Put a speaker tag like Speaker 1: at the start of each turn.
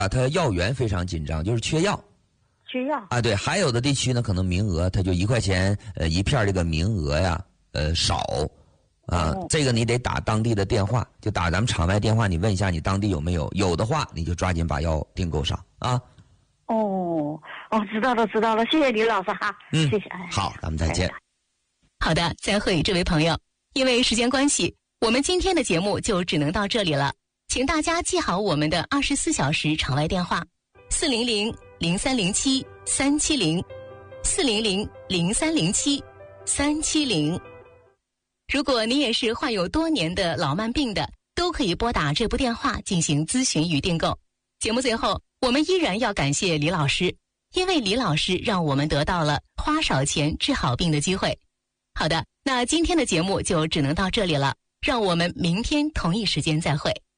Speaker 1: 它药源非常紧张，就是缺药。
Speaker 2: 缺药
Speaker 1: 啊，对，还有的地区呢，可能名额它就1块钱一片，这个名额呀，少啊，这个你得打当地的电话，就打咱们场外电话，你问一下你当地有没有，有的话你就抓紧把药订购上啊。
Speaker 2: 知道了，谢谢李老师哈，谢谢。
Speaker 1: 好，咱们再见。
Speaker 3: 好的，再会，这位朋友。因为时间关系，我们今天的节目就只能到这里了，请大家记好我们的24小时场外电话：400-0307-370，400-0307-370。如果你也是患有多年的老慢病的，都可以拨打这部电话进行咨询与订购。节目最后，我们依然要感谢李老师，因为李老师让我们得到了花少钱治好病的机会。好的，那今天的节目就只能到这里了，让我们明天同一时间再会。